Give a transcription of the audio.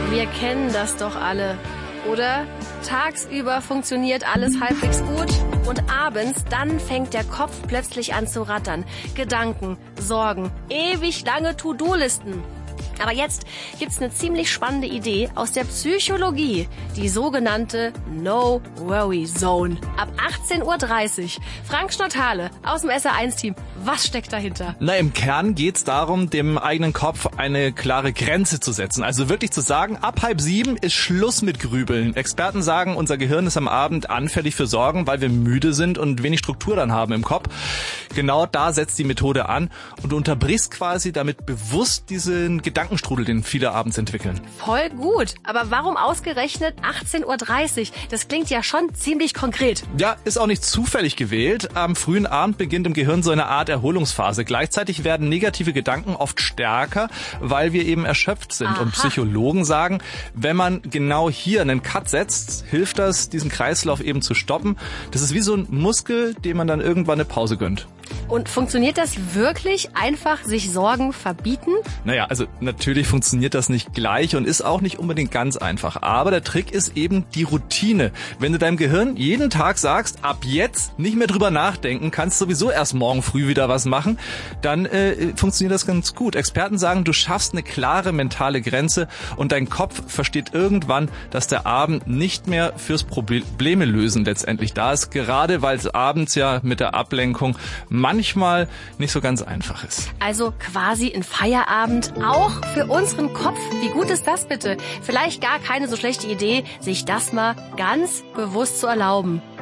Wir kennen das doch alle, oder? Tagsüber funktioniert alles halbwegs gut und abends, dann fängt der Kopf plötzlich an zu rattern. Gedanken, Sorgen, ewig lange To-Do-Listen. Aber jetzt gibt's eine ziemlich spannende Idee aus der Psychologie, die sogenannte No-Worry-Zone. Ab 18:30 Uhr. Frank Schnottale aus dem SR1-Team. Was steckt dahinter? Na, im Kern geht's darum, dem eigenen Kopf eine klare Grenze zu setzen. Also wirklich zu sagen, ab 6:30 ist Schluss mit Grübeln. Experten sagen, unser Gehirn ist am Abend anfällig für Sorgen, weil wir müde sind und wenig Struktur dann haben im Kopf. Genau da setzt die Methode an und du unterbrichst quasi damit bewusst diesen Gedankenstrudel, den viele abends entwickeln. Voll gut. Aber warum ausgerechnet 18:30 Uhr? Das klingt ja schon ziemlich konkret. Ja, ist auch nicht zufällig gewählt. Am frühen Abend beginnt im Gehirn so eine Art Erholungsphase. Gleichzeitig werden negative Gedanken oft stärker, weil wir eben erschöpft sind. Aha. Und Psychologen sagen, wenn man genau hier einen Cut setzt, hilft das, diesen Kreislauf eben zu stoppen. Das ist wie so ein Muskel, dem man dann irgendwann eine Pause gönnt. Und funktioniert das wirklich einfach, sich Sorgen verbieten? Naja, also natürlich funktioniert das nicht gleich und ist auch nicht unbedingt ganz einfach. Aber der Trick ist eben die Routine. Wenn du deinem Gehirn jeden Tag sagst, ab jetzt nicht mehr drüber nachdenken, kannst sowieso erst morgen früh wieder was machen, dann funktioniert das ganz gut. Experten sagen, du schaffst eine klare mentale Grenze und dein Kopf versteht irgendwann, dass der Abend nicht mehr fürs Probleme lösen letztendlich da ist. Gerade weil es abends ja mit der Ablenkung manchmal nicht so ganz einfach ist. Also quasi ein Feierabend auch für unseren Kopf. Wie gut ist das bitte? Vielleicht gar keine so schlechte Idee, sich das mal ganz bewusst zu erlauben.